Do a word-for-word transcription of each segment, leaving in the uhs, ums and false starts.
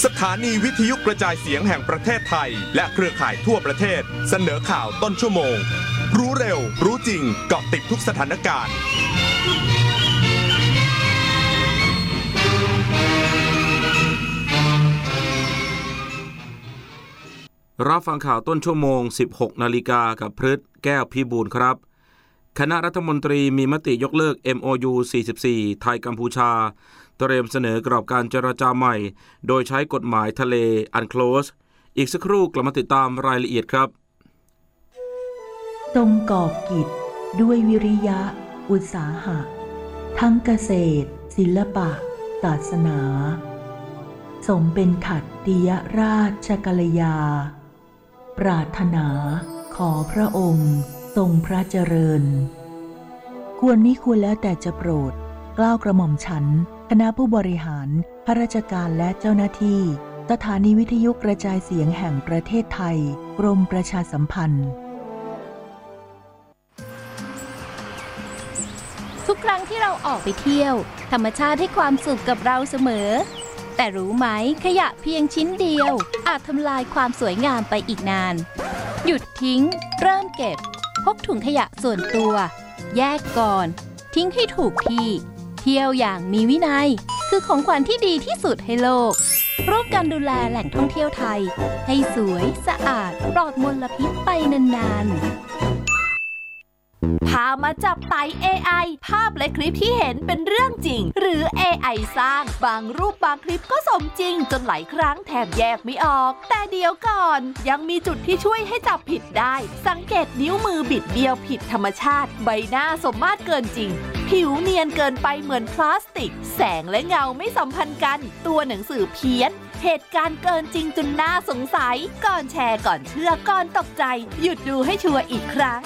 สถานีวิทยุกระจายเสียงแห่งประเทศไทยและเครือข่ายทั่วประเทศเสนอข่าวต้นชั่วโมงรู้เร็วรู้จริงเกาะติดทุกสถานการณ์รับฟังข่าวต้นชั่วโมง สิบหกนาฬิกากับพฤทธิ์แก้วพิบูลครับคณะรัฐมนตรีมีมติยกเลิก เอ็ม โอ ยู สี่สิบสี่ ไทยกัมพูชาเตรียมเสนอกรอบการเจรจาใหม่โดยใช้กฎหมายทะเล UNCLOS อีกสักครู่กลับมาติดตามรายละเอียดครับทรงก่อกิจด้วยวิริยะอุตสาหะทั้งเกษตรศิลปะศาสนาสมเป็นขัตติยราชกัลยาปรารถนาขอพระองค์ทรงพระเจริญควรมิควรแล้วแต่จะโปรดเกล้ากระหม่อมฉันคณะผู้บริหารข้าราชการและเจ้าหน้าที่สถานีวิทยุกระจายเสียงแห่งประเทศไทยกรมประชาสัมพันธ์ทุกครั้งที่เราออกไปเที่ยวธรรมชาติให้ความสุขกับเราเสมอแต่รู้ไหมขยะเพียงชิ้นเดียวอาจทำลายความสวยงามไปอีกนานหยุดทิ้งเริ่มเก็บพกถุงขยะส่วนตัวแยกก่อนทิ้งให้ถูกที่เที่ยวอย่างมีวินัยคือของขวัญที่ดีที่สุดให้โลกร่วมกันดูแลแหล่งท่องเที่ยวไทยให้สวยสะอาดปลอดมลพิษไปนานๆพามาจับไต่ เอ ไอ ภาพและคลิปที่เห็นเป็นเรื่องจริงหรือ เอ ไอ สร้างบางรูปบางคลิปก็สมจริงจนหลายครั้งแทบแยกไม่ออกแต่เดี๋ยวก่อนยังมีจุดที่ช่วยให้จับผิดได้สังเกตนิ้วมือบิดเบี้ยวผิดธรรมชาติใบหน้าสมมาตรเกินจริงผิวเนียนเกินไปเหมือนพลาสติกแสงและเงาไม่สัมพันธ์กันตัวหนังสือเพี้ยนเหตุการณ์เกินจริงจนน่าสงสัยก่อนแชร์ก่อนเชื่อก่อนตกใจหยุดดูให้ชัวร์อีกครั้ง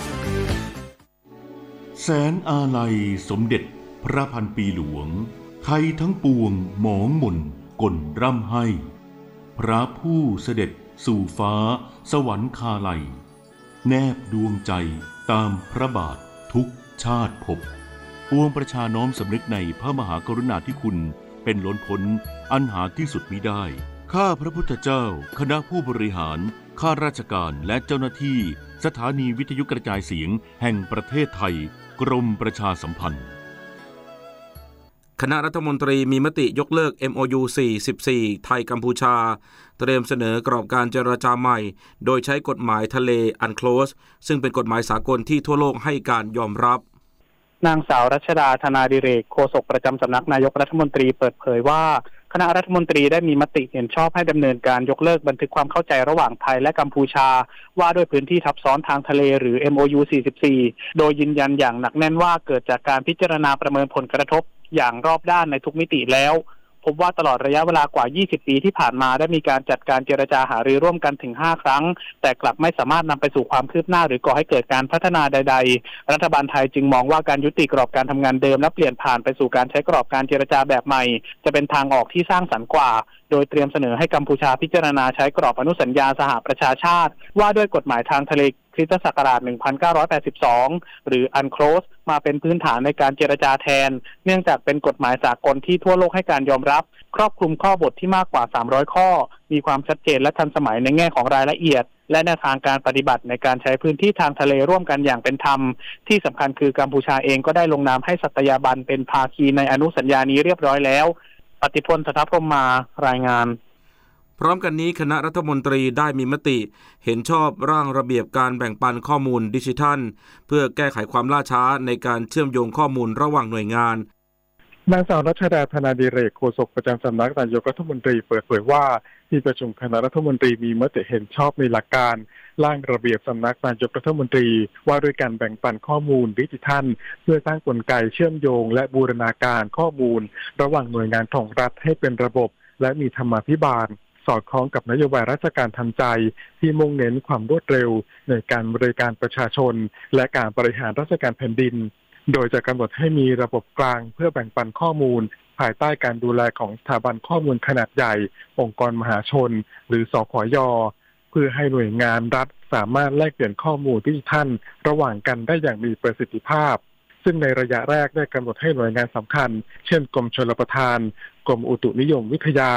แสนอาลัยสมเด็จพระพันปีหลวงไทยทั้งปวงหมองหม่นก่นร่ำให้พระผู้เสด็จสู่ฟ้าสวรรคาลัยแนบดวงใจตามพระบาททุกชาติภพปวงประชาน้อมสำนึกในพระมหากรุณาธิคุณเป็นล้นพ้นอันหาที่สุดมิได้ข้าพระพุทธเจ้าคณะผู้บริหารข้าราชการและเจ้าหน้าที่สถานีวิทยุกระจายเสียงแห่งประเทศไทยกรมประชาสัมพันธ์คณะรัฐมนตรีมีมติยกเลิก เอ็ม โอ ยู สี่สิบสี่ ไทยกัมพูชาเตรียมเสนอกรอบการเจรจาใหม่โดยใช้กฎหมายทะเล UNCLOS ซึ่งเป็นกฎหมายสากลที่ทั่วโลกให้การยอมรับนางสาวรัชดาธนาดิเรกโฆษกประจำสำนักนายกรัฐมนตรีเปิดเผยว่าคณะรัฐมนตรีได้มีมติเห็นชอบให้ดำเนินการยกเลิกบันทึกความเข้าใจระหว่างไทยและกัมพูชาว่าด้วยพื้นที่ทับซ้อนทางทะเลหรือ เอ็ม โอ ยู สี่สิบสี่ โดยยืนยันอย่างหนักแน่นว่าเกิดจากการพิจารณาประเมินผลกระทบอย่างรอบด้านในทุกมิติแล้วพบว่าตลอดระยะเวลากว่ายี่สิบปีที่ผ่านมาได้มีการจัดการเจรจาหารือร่วมกันถึงห้าครั้งแต่กลับไม่สามารถนำไปสู่ความคืบหน้าหรือก่อให้เกิดการพัฒนาใดๆรัฐบาลไทยจึงมองว่าการยุติกรอบการทำงานเดิมและเปลี่ยนผ่านไปสู่การใช้กรอบการเจรจาแบบใหม่จะเป็นทางออกที่สร้างสรรค์กว่าโดยเตรียมเสนอให้กัมพูชาพิจารณาใช้กรอบอนุสัญญาสหประชาชาติว่าด้วยกฎหมายทางทะเลคริสตศักราชหนึ่งพันเก้าร้อยแปดสิบสองหรือ UNCLOS มาเป็นพื้นฐานในการเจรจาแทนเนื่องจากเป็นกฎหมายสากลที่ทั่วโลกให้การยอมรับครอบคลุมข้อบทที่มากกว่าสามร้อยข้อมีความชัดเจนและทันสมัยในแง่ของรายละเอียดและแนวทางการปฏิบัติในการใช้พื้นที่ทางทะเลร่วมกันอย่างเป็นธรรมที่สำคัญคือกัมพูชาเองก็ได้ลงนามให้สัตยาบันเป็นภาคีในอนุสัญญานี้เรียบร้อยแล้วปฏิพล ธนพรหมารายงานพร้อมกันนี้คณะรัฐมนตรีได้มีมติเห็นชอบร่างระเบียบการแบ่งปันข้อมูลดิจิทัลเพื่อแก้ไขความล่าช้าในการเชื่อมโยงข้อมูลระหว่างหน่วยงานนางสาวรัชดาธนาดิเรกโฆษกประจำสำนักนายกรัฐมนตรีเปิดเผยว่าที่ประชุมคณะรัฐมนตรีมีมติเห็นชอบในหลักการร่างระเบียบสำนักนายกรัฐมนตรีว่าด้วยการแบ่งปันข้อมูลดิจิทัลเพื่อสร้างกลไกเชื่อมโยงและบูรณาการข้อมูลระหว่างหน่วยงานของรัฐให้เป็นระบบและมีธรรมาภิบาลสอดคล้องกับนโยบายราชการทันใจที่มุ่งเน้นความรวดเร็วในการบริการประชาชนและการบริหารราชการแผ่นดินโดยจะกำหนดให้มีระบบกลางเพื่อแบ่งปันข้อมูลภายใต้การดูแลของสถาบันข้อมูลขนาดใหญ่องค์กรมหาชนหรือสผย.เพื่อให้หน่วยงานรัฐสามารถแลกเปลี่ยนข้อมูลดิจิทัลระหว่างกันได้อย่างมีประสิทธิภาพซึ่งในระยะแรกได้กำหนดให้หน่วยงานสำคัญเช่นกรมชลประทานกรมอุตุนิยมวิทยาก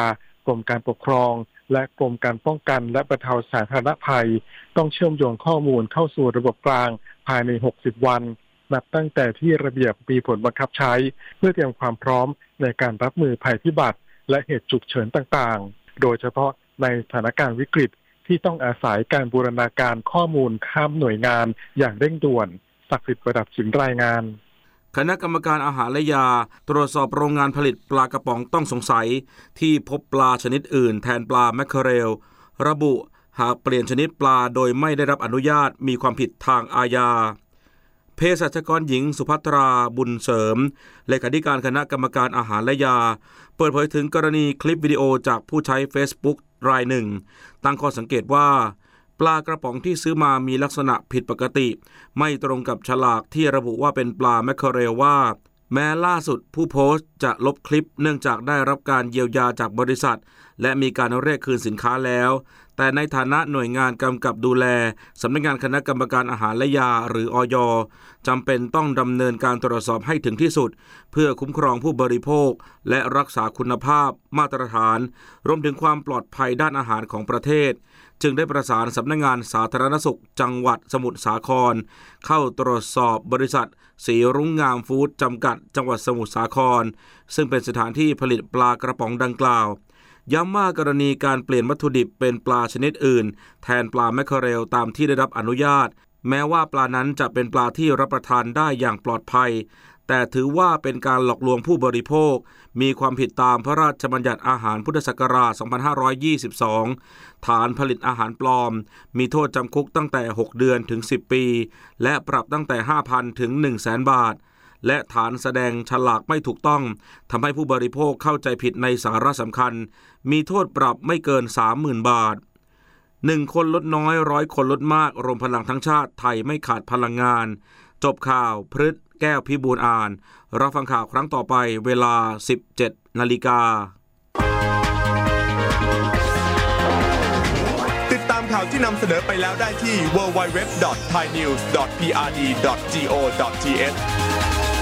รมการปกครองและกรมการป้องกันและบรรเทาสาธารณภัยต้องเชื่อมโยงข้อมูลเข้าสู่ระบบกลางภายในหกสิบวันนับตั้งแต่ที่ระเบียบมีผลบังคับใช้เพื่อเตรียมความพร้อมในการรับมือภัยพิบัติและเหตุฉุกเฉินต่างๆโดยเฉพาะในสถานการณ์วิกฤตที่ต้องอาศัยการบูรณาการข้อมูลข้ามหน่วยงานอย่างเร่งด่วนศักดิ์สิทธิ์ประดับสินรายงานคณะกรรมการอาหารและยาตรวจสอบโรงงานผลิตปลากระป๋องต้องสงสัยที่พบปลาชนิดอื่นแทนปลาแมคเคอเรลระบุหากเปลี่ยนชนิดปลาโดยไม่ได้รับอนุญาตมีความผิดทางอาญาเภสัชกรหญิงสุภัตราบุญเสริมเลขาธิการคณะกรรมการอาหารและยาเปิดเผยถึงกรณีคลิปวิดีโอจากผู้ใช้ Facebook รายหนึ่งตั้งข้อสังเกตว่าปลากระป๋องที่ซื้อมามีลักษณะผิดปกติไม่ตรงกับฉลากที่ระบุว่าเป็นปลาแมคเคอเรลว่าแม้ล่าสุดผู้โพสต์จะลบคลิปเนื่องจากได้รับการเยียวยาจากบริษัทและมีการเรียกคืนสินค้าแล้วแต่ในฐานะหน่วยงานกำกับดูแลสำนักงานคณะกรรมการอาหารและยาหรืออย.จำเป็นต้องดำเนินการตรวจสอบให้ถึงที่สุดเพื่อคุ้มครองผู้บริโภคและรักษาคุณภาพมาตรฐานรวมถึงความปลอดภัยด้านอาหารของประเทศจึงได้ประสานสำนักงานสาธารณสุขจังหวัดสมุทรสาครเข้าตรวจสอบบริษัทสีรุ้งงามฟู้ดจำกัดจังหวัดสมุทรสาครซึ่งเป็นสถานที่ผลิตปลากระป๋องดังกล่าวย้ำว่ากรณีการเปลี่ยนวัตถุดิบเป็นปลาชนิดอื่นแทนปลาแมคเคอเรลตามที่ได้รับอนุญาตแม้ว่าปลานั้นจะเป็นปลาที่รับประทานได้อย่างปลอดภัยแต่ถือว่าเป็นการหลอกลวงผู้บริโภคมีความผิดตามพระราชบัญญัติอาหารพุทธศักราชสองพันห้าร้อยยี่สิบสองฐานผลิตอาหารปลอมมีโทษจำคุกตั้งแต่หกเดือนถึงสิบปีและปรับตั้งแต่ ห้าพัน ถึง หนึ่งแสน บาทและฐานแสดงฉลากไม่ถูกต้องทำให้ผู้บริโภคเข้าใจผิดในสาระสำคัญมีโทษปรับไม่เกิน สามหมื่น บาทหนึ่งคนลดน้อยร้อยคนลดมากรวมพลังทั้งชาติไทยไม่ขาดพลังงานจบข่าวพฤษแก้วพิบูลอ่านรับฟังข่าวครั้งต่อไปเวลา สิบเจ็ดนาฬิกาติดตามข่าวที่นำเสนอไปแล้วได้ที่ ดับเบิลยู ดับเบิลยู ดับเบิลยู ดอท ไทยนิวส์ ดอท พี อาร์ ดี ดอท จี โอ ดอท ที เอช